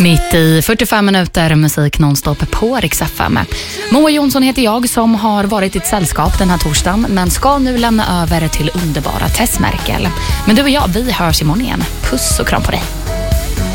Mitt i 45 minuter musik nonstop på Rix FM. Moa Jonsson heter jag som har varit i ett sällskap den här torsdagen men ska nu lämna över till underbara Tess Merkel. Men du och jag, vi hörs imorgon igen. Puss och kram på dig.